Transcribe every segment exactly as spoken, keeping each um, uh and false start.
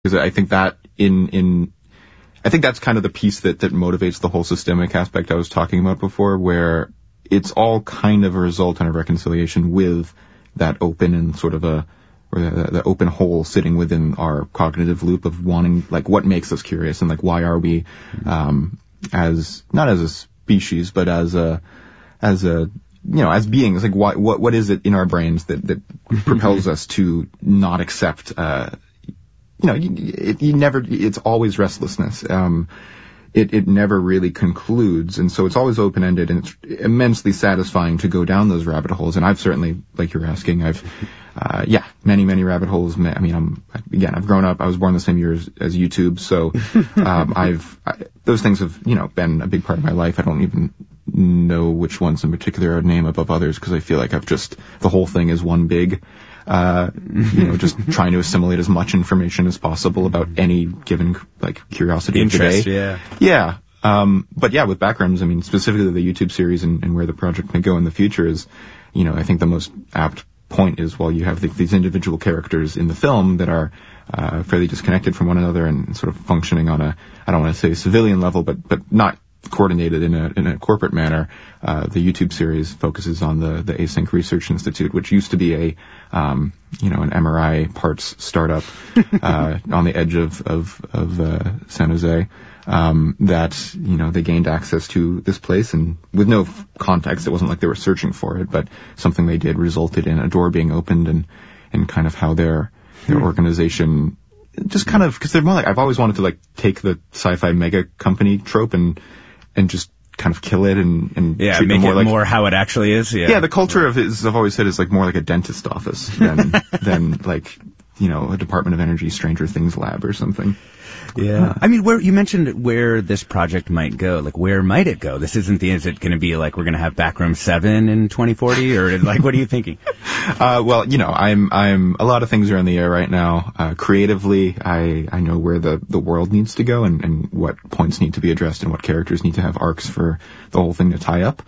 because I think that in in I think that's kind of the piece that that motivates the whole systemic aspect I was talking about before, where it's all kind of a result and a reconciliation with that open and sort of a or the, the open hole sitting within our cognitive loop of wanting, like, what makes us curious and like why are we um as not as a species but as a as a you know as beings, like why, what what is it in our brains that that propels us to not accept uh you know, you, it, you never, it's always restlessness. Um, it, it never really concludes. And so it's always open-ended, and it's immensely satisfying to go down those rabbit holes. And I've certainly, like you're asking, I've, uh, yeah, many, many rabbit holes. I mean, I'm, again, I've grown up, I was born the same year as, as YouTube. So, um, I've, I, those things have, you know, been a big part of my life. I don't even know which ones in particular I would name above others, because I feel like I've just, the whole thing is one big, uh, you know, just trying to assimilate as much information as possible about any given, like, curiosity Interest, of the day. yeah. Yeah. Um, but yeah, with Backrooms, I mean, specifically the YouTube series and, and where the project may go in the future is, you know, I think the most apt point is, while you have the, these individual characters in the film that are, uh, fairly disconnected from one another and sort of functioning on a, I don't want to say civilian level, but, but not coordinated in a in a corporate manner. Uh, the YouTube series focuses on the the Async Research Institute, which used to be a um, you know an M R I parts startup uh, on the edge of of of uh, San Jose. Um, that you know they gained access to this place, and with no context, it wasn't like they were searching for it, but something they did resulted in a door being opened, and and kind of how their their hmm. organization. Just kind of, because they're more like, I've always wanted to like take the sci-fi mega company trope and and just kind of kill it and, and yeah, treat make it more it like, more how it actually is. Yeah, yeah the culture of it is, I've always said, is like more like a dentist office than than like, you know, a Department of Energy Stranger Things lab or something. Yeah. Uh, I mean, where you mentioned where this project might go. Like, where might it go? This isn't the, is it going to be like we're going to have Backroom seven in twenty forty, or like, what are you thinking? Uh, well, you know, I'm, I'm, a lot of things are in the air right now. Uh, creatively, I, I know where the, the world needs to go and, and what points need to be addressed and what characters need to have arcs for the whole thing to tie up.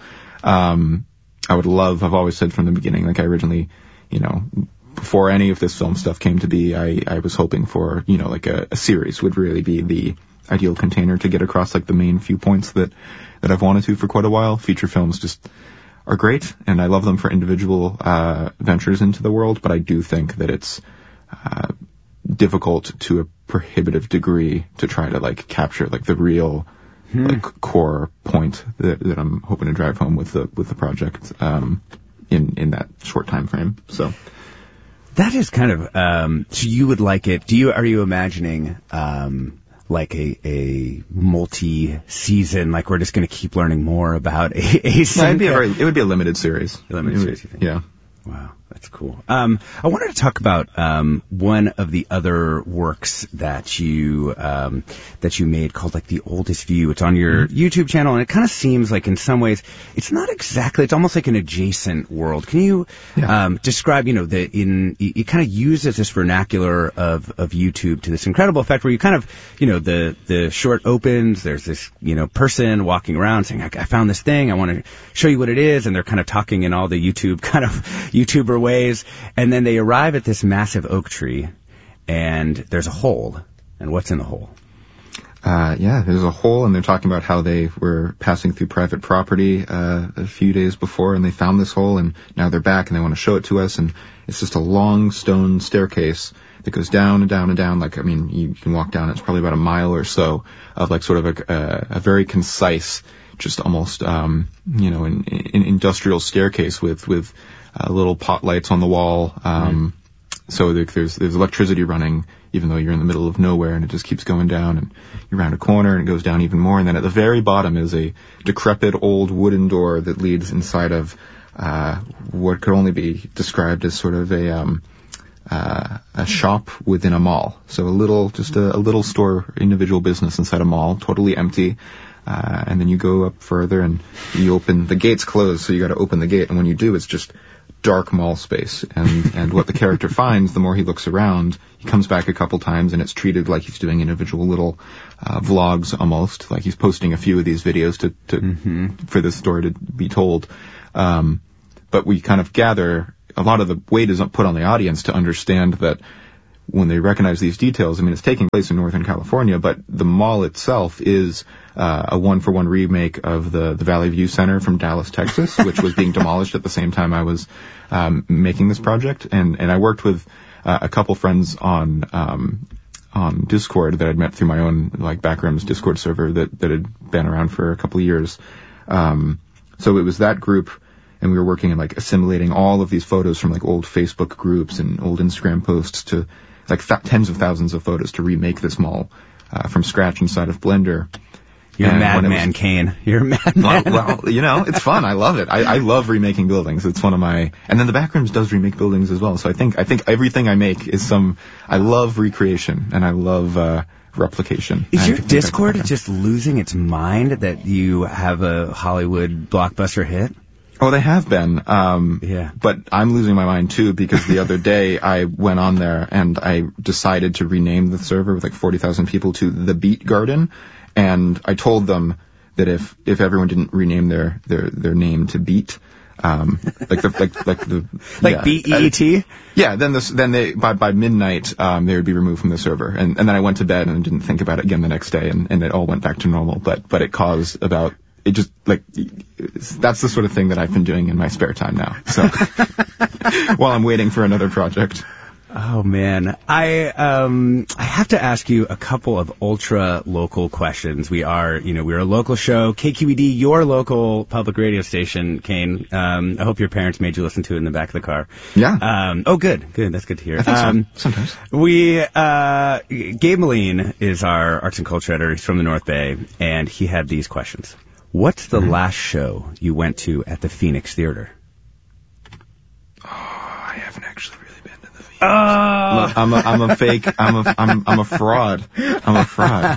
Um, I would love, I've always said from the beginning, like I originally, you know, before any of this film stuff came to be, I, I was hoping for, you know, like a, a series would really be the ideal container to get across like the main few points that, that I've wanted to for quite a while. Feature films just are great, and I love them for individual, uh, ventures into the world, but I do think that it's, uh, difficult to a prohibitive degree to try to like capture like the real, hmm. like core point that, that I'm hoping to drive home with the, with the project, um, in, in that short time frame. So. That is kind of, um, so you would like it, do you, are you imagining, um, like a, a multi-season, like we're just going to keep learning more about a, a no, it'd be a very, it would be a limited series. A limited would, series, you think? Yeah. Wow, that's cool. Um, I wanted to talk about um, one of the other works that you um, that you made called like The Oldest View. It's on your mm-hmm. YouTube channel, and it kind of seems like in some ways it's not exactly. It's almost like an adjacent world. Can you yeah. um, describe? You know, the in it, it kind of uses this vernacular of of YouTube to this incredible effect, where you kind of you know the the short opens. There's this you know person walking around saying, "I, I found this thing. I want to show you what it is," and they're kind of talking in all the YouTube kind of YouTuber ways, and then they arrive at this massive oak tree, and there's a hole. And what's in the hole? Uh, yeah, there's a hole, and they're talking about how they were passing through private property uh, a few days before, and they found this hole, and now they're back, and they want to show it to us, and it's just a long stone staircase that goes down and down and down. Like, I mean, you can walk down, it's probably about a mile or so of like sort of a, a, a very concise, just almost, um, you know, an, an industrial staircase with, with, Uh, little pot lights on the wall. Um, mm. So there's, there's electricity running, even though you're in the middle of nowhere, and it just keeps going down, and you're around a corner and it goes down even more. And then at the very bottom is a decrepit old wooden door that leads inside of, uh, what could only be described as sort of a, um, uh, a shop within a mall. So a little, just a, a little store, individual business inside a mall, totally empty. Uh, and then you go up further and you open, the gate's closed, so you gotta open the gate, and when you do, it's just dark mall space. And, and what the character finds, the more he looks around, he comes back a couple times, and it's treated like he's doing individual little, uh, vlogs almost, like he's posting a few of these videos to, to, mm-hmm. for this story to be told. Um, but we kind of gather, a lot of the weight is put on the audience to understand that when they recognize these details, I mean, it's taking place in Northern California, but the mall itself is uh, a one-for-one remake of the, the Valley View Center from Dallas, Texas, which was being demolished at the same time I was um, making this project. And, and I worked with uh, a couple friends on um, on Discord that I'd met through my own like Backrooms Discord server that, that had been around for a couple of years. Um, so it was that group, and we were working on like assimilating all of these photos from like old Facebook groups and old Instagram posts to like th- tens of thousands of photos to remake this mall uh, from scratch inside of Blender. You're a madman, Kane. You're a madman. Well, well, you know, it's fun. I love it. I, I love remaking buildings. It's one of my, and then the Backrooms does remake buildings as well. So I think, I think everything I make is some, I love recreation and I love, uh, replication. Is your Discord just losing its mind that you have a Hollywood blockbuster hit? Oh, they have been. Um, yeah. But I'm losing my mind too because the other day I went on there and I decided to rename the server with like forty thousand people to The Beat Garden. And I told them that if, if everyone didn't rename their, their, their name to Beat, um, like the, like, like the, like yeah. B E E T? Yeah, then this, then they, by, by midnight, um, they would be removed from the server. And, and then I went to bed and didn't think about it again the next day and, and it all went back to normal. But, but it caused about, it just, like, that's the sort of thing that I've been doing in my spare time now. So, while I'm waiting for another project. Oh man, I um I have to ask you a couple of ultra local questions. We are, you know, we're a local show, K Q E D, your local public radio station, Kane. Um, I hope your parents made you listen to it in the back of the car. Yeah. Um, oh, good, good. That's good to hear. I think um, so. Sometimes. We, uh, Gabe Moline is our arts and culture editor. He's from the North Bay, and he had these questions. What's the mm-hmm. last show you went to at the Phoenix Theater? Oh, I haven't actually. Oh. I'm a, I'm a fake, I'm a, I'm, I'm a fraud. I'm a fraud.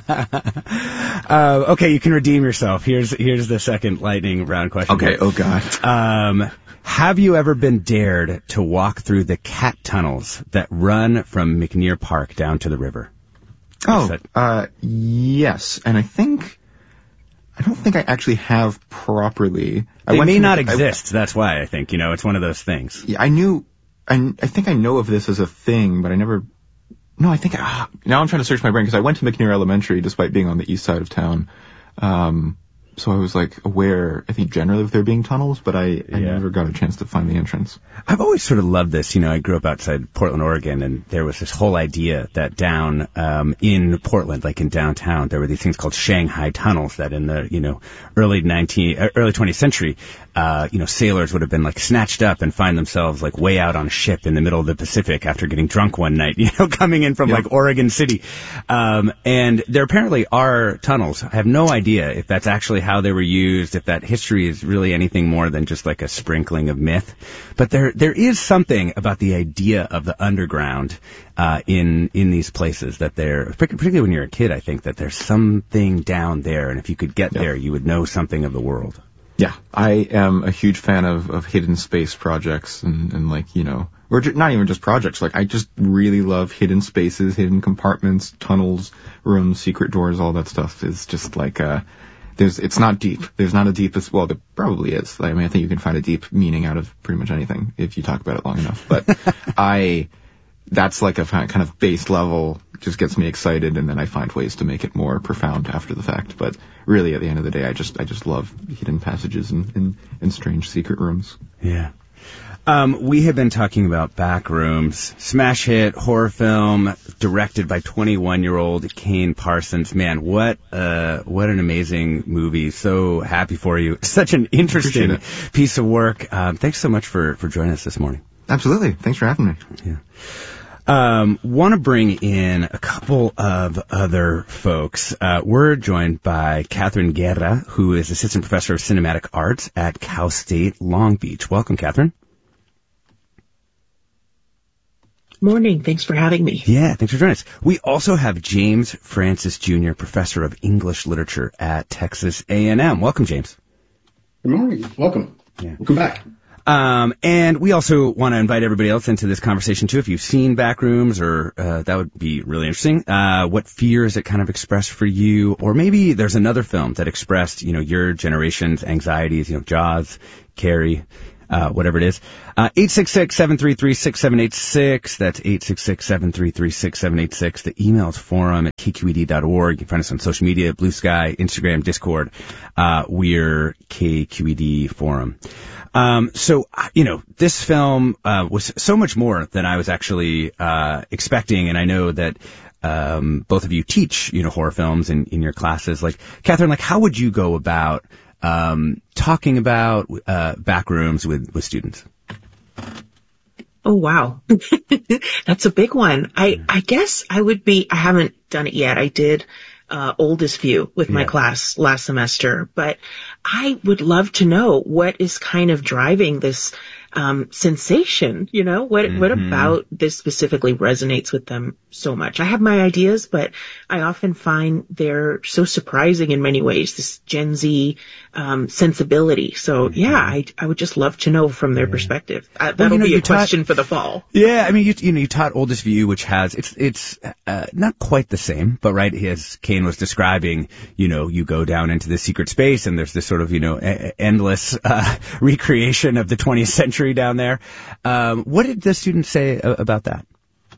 Uh, okay, you can redeem yourself. Here's, here's the second lightning round question. Okay, oh god. Um, have you ever been dared to walk through the cat tunnels that run from McNear Park down to the river? Oh, that- uh, yes. And I think, I don't think I actually have properly. I they may not the, exist. I, that's why I think, you know, it's one of those things. Yeah, I knew, I, I think I know of this as a thing, but I never, no, I think, ah, now I'm trying to search my brain because I went to McNear Elementary despite being on the east side of town. Um, so I was like aware, I think generally of there being tunnels, but I, I yeah. never got a chance to find the entrance. I've always sort of loved this. You know, I grew up outside Portland, Oregon, and there was this whole idea that down, um, in Portland, like in downtown, there were these things called Shanghai tunnels that in the, you know, early nineteen, early twentieth century, uh, you know, sailors would have been like snatched up and find themselves like way out on a ship in the middle of the Pacific after getting drunk one night, you know, coming in from yep. like Oregon City. Um, and there apparently are tunnels. I have no idea if that's actually how they were used, if that history is really anything more than just like a sprinkling of myth. But there, there is something about the idea of the underground, uh, in, in these places that they're, particularly when you're a kid, I think that there's something down there. And if you could get yep. there, you would know something of the world. Yeah, I am a huge fan of, of hidden space projects and, and like, you know, or ju- not even just projects. Like, I just really love hidden spaces, hidden compartments, tunnels, rooms, secret doors, all that stuff is just like, uh, there's, it's not deep. There's not a deepest, well, there probably is. I mean, I think you can find a deep meaning out of pretty much anything if you talk about it long enough. But I, that's like a kind of base level, just gets me excited, and then I find ways to make it more profound after the fact. But really, at the end of the day, I just I just love hidden passages and, and, and strange secret rooms. Yeah. Um, we have been talking about Backrooms, smash hit, horror film, directed by twenty-one-year-old Kane Parsons. Man, what uh, what an amazing movie. So happy for you. Such an interesting piece of work. Um, thanks so much for, for joining us this morning. Absolutely. Thanks for having me. Yeah. Um, want to bring in a couple of other folks. Uh, we're joined by Catherine Guerra, who is assistant professor of cinematic arts at Cal State Long Beach. Welcome, Catherine. Morning. Thanks for having me. Yeah, thanks for joining us. We also have James Francis Junior, professor of English literature at Texas A and M. Welcome, James. Good morning. Welcome. Yeah. Welcome back. Um, and we also want to invite everybody else into this conversation too. If you've seen Backrooms, or uh, that would be really interesting. Uh, what fears it kind of expressed for you, or maybe there's another film that expressed, you know, your generation's anxieties. You know, Jaws, Carrie. uh, whatever it is. Uh, eight six six, seven three three, six seven eight six. That's eight six six, seven three three, six seven eight six. The email is forum at k q e d dot org. You can find us on social media, Blue Sky, Instagram, Discord. Uh, we're K Q E D Forum. Um, so, you know, this film, uh, was so much more than I was actually, uh, expecting. And I know that, um, both of you teach, you know, horror films in, in your classes. Like, Catherine, like, how would you go about, um, talking about, uh, Backrooms with, with students? Oh, wow. That's a big one. I, I guess I would be, I haven't done it yet. I did, uh, Oldest View with my Yeah. class last semester, but I would love to know what is kind of driving this, um, sensation, you know, what, Mm-hmm. what about this specifically resonates with them so much? I have my ideas, but I often find they're so surprising in many ways, this Gen Z, um, sensibility. So Mm-hmm. yeah, I, I would just love to know from their perspective. Uh, that'll Well, you know, be you a question taught- for the fall. Yeah, I mean, you, you know, you taught Oldest View, which has, it's, it's, uh, not quite the same, but right, as Kane was describing, you know, you go down into the secret space and there's this sort of, you know, e- endless, uh, recreation of the twentieth century down there. Um, what did the students say a- about that?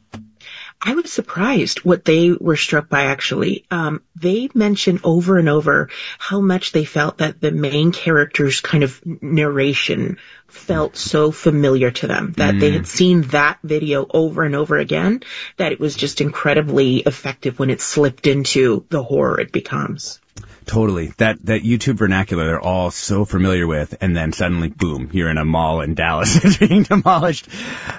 I was surprised what they were struck by, actually. Um, they mentioned over and over how much they felt that the main character's kind of narration felt so familiar to them, that Mm. they had seen that video over and over again, that it was just incredibly effective when it slipped into the horror it becomes. Totally. That, that YouTube vernacular they're all so familiar with, and then suddenly, boom, you're in a mall in Dallas that's being demolished.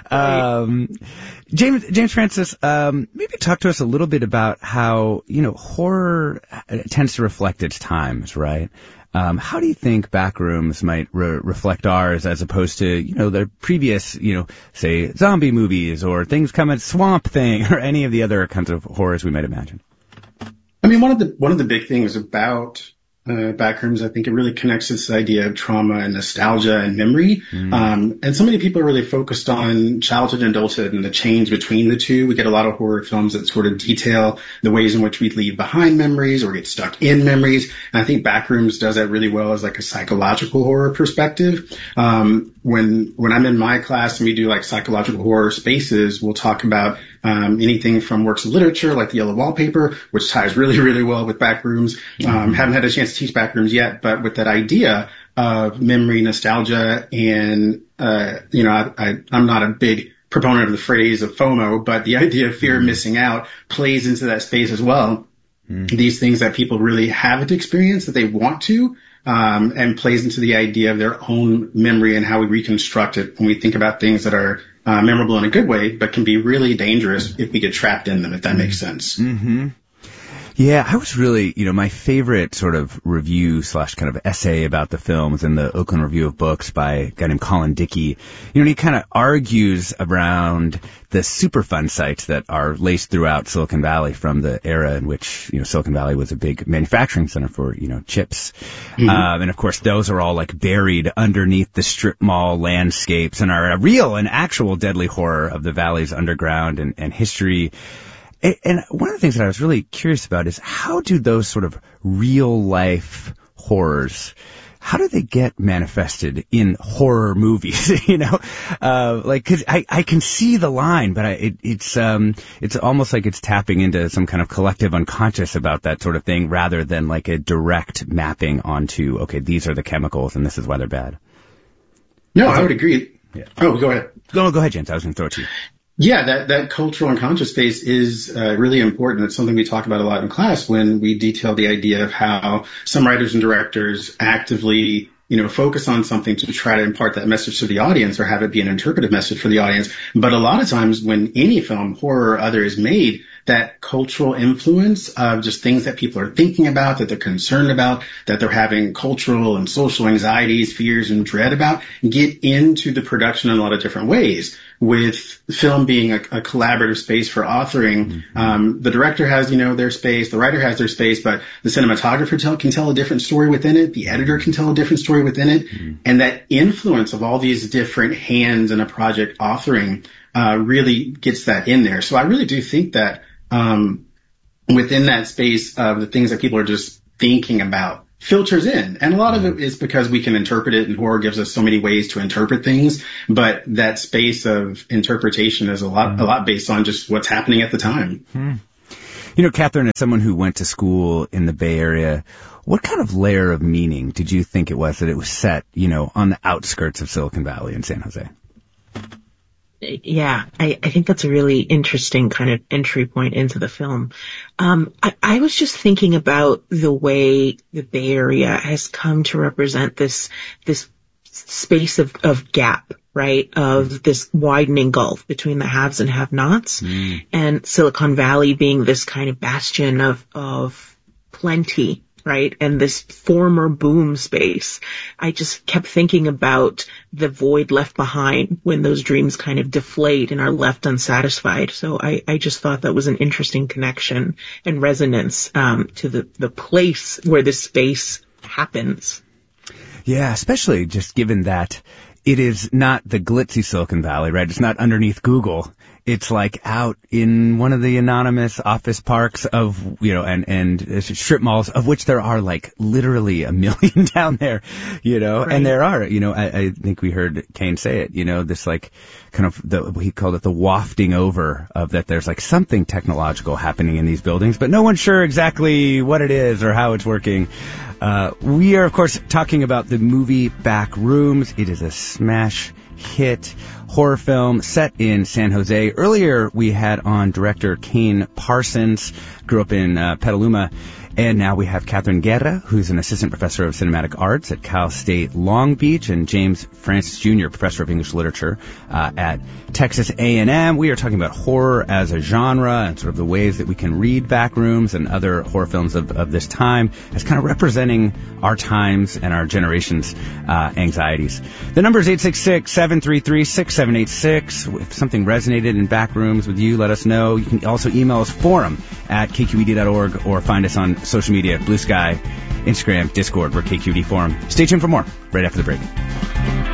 Um, James, James Francis, um, maybe talk to us a little bit about how, you know, horror tends to reflect its times, right? Um, how do you think Backrooms might re- reflect ours as opposed to, you know, the previous, you know, say zombie movies or Things Come at Swamp Thing or any of the other kinds of horrors we might imagine? I mean, one of the one of the big things about uh, Backrooms, I think it really connects to this idea of trauma and nostalgia and memory. Mm. Um, and so many people are really focused on childhood and adulthood and the change between the two. We get a lot of horror films that sort of detail the ways in which we leave behind memories or get stuck in memories. And I think Backrooms does that really well as like a psychological horror perspective. Um, when when I'm in my class and we do like psychological horror spaces, we'll talk about um, anything from works of literature like The Yellow Wallpaper, which ties really, really well with Backrooms. Um, haven't had a chance to teach Backrooms yet, but with that idea of memory, nostalgia, and, uh, you know, I, I, I'm not a big proponent of the phrase of FOMO, but the idea of fear of missing out plays into that space as well. Mm. These things that people really haven't experienced that they want to, um, and plays into the idea of their own memory and how we reconstruct it when we think about things that are uh, memorable in a good way, but can be really dangerous if we get trapped in them, if that makes sense. Mm-hmm. Yeah, I was really, you know, my favorite sort of review slash kind of essay about the film was in the Oakland Review of Books by a guy named Colin Dickey. You know, he kind of argues around the Superfund sites that are laced throughout Silicon Valley from the era in which, you know, Silicon Valley was a big manufacturing center for, you know, chips. Mm-hmm. Um, and of course, those are all like buried underneath the strip mall landscapes and are a real and actual deadly horror of the Valley's underground and, and history. And one of the things that I was really curious about is how do those sort of real life horrors, how do they get manifested in horror movies? you know, uh, like, cause I, I can see the line, but I, it, it's, um, it's almost like it's tapping into some kind of collective unconscious about that sort of thing rather than like a direct mapping onto, okay, these are the chemicals and this is why they're bad. No, I would agree. Yeah. Oh, go ahead. No, go ahead, James. I was going to throw it to you. Yeah, that, that cultural and conscious space is uh, really important. It's something we talk about a lot in class when we detail the idea of how some writers and directors actively, you know, focus on something to try to impart that message to the audience or have it be an interpretive message for the audience. But a lot of times when any film, horror or other, is made, that cultural influence of just things that people are thinking about, that they're concerned about, that they're having cultural and social anxieties, fears, and dread about, get into the production in a lot of different ways. With film being a, a collaborative space for authoring, mm-hmm. um, the director has, you know, their space, the writer has their space, but the cinematographer tell, can tell a different story within it, the editor can tell a different story within it, mm-hmm. and that influence of all these different hands in a project authoring uh, really gets that in there. So I really do think that um, within that space of the things that people are just thinking about filters in. And a lot of it is because we can interpret it, and horror gives us so many ways to interpret things. But that space of interpretation is a lot, mm. a lot based on just what's happening at the time. Mm. You know, Catherine, as someone who went to school in the Bay Area, what kind of layer of meaning did you think it was that it was set, you know, on the outskirts of Silicon Valley in San Jose? Yeah, I, I think that's a really interesting kind of entry point into the film. Um, I, I was just thinking about the way the Bay Area has come to represent this, this space of, of gap, right? Of this widening gulf between the haves and have-nots, mm. and Silicon Valley being this kind of bastion of, of plenty, right? And this former boom space. I just kept thinking about the void left behind when those dreams kind of deflate and are left unsatisfied. So I, I just thought that was an interesting connection and resonance, um, to the, the place where this space happens. Yeah, especially just given that it is not the glitzy Silicon Valley, right? It's not underneath Google. It's like out in one of the anonymous office parks of, you know, and, and strip malls, of which there are like literally a million down there, you know, right. And there are, you know, I, I think we heard Kane say it, you know, this like kind of the, he called it the wafting over of that there's like something technological happening in these buildings, but no one's sure exactly what it is or how it's working. Uh, we are, of course, talking about the movie Back Rooms. It is a smash hit horror film set in San Jose. Earlier, we had on director Kane Parsons, grew up in uh, Petaluma. And now we have Catherine Guerra, who's an assistant professor of cinematic arts at Cal State Long Beach, and James Francis Junior, professor of English literature uh, at Texas A and M. We are talking about horror as a genre and sort of the ways that we can read Backrooms and other horror films of, of this time as kind of representing our times and our generation's uh, anxieties. The number is eight six six, seven three three, six seven eight six. If something resonated in Backrooms with you, let us know. You can also email us forum at k q e d dot org or find us on social media, Blue Sky, Instagram, Discord, or K Q E D Forum. Stay tuned for more right after the break.